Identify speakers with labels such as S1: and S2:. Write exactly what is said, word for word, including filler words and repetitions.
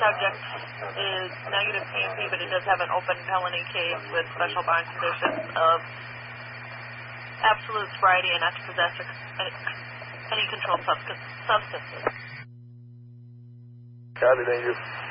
S1: subject is negative P M P, but it does have an open felony case with special bond conditions of absolute sobriety and not to possess any, any controlled substance, substances.
S2: Copy, thank you.